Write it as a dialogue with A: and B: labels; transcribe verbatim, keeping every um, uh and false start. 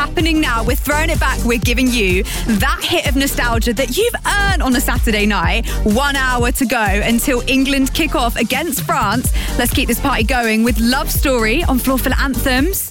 A: happening now. We're throwing it back. We're giving you that hit of nostalgia that you've earned on a Saturday night. One hour to go until England kick off against France. Let's keep this party going with Love Story on Floor Full of Anthems.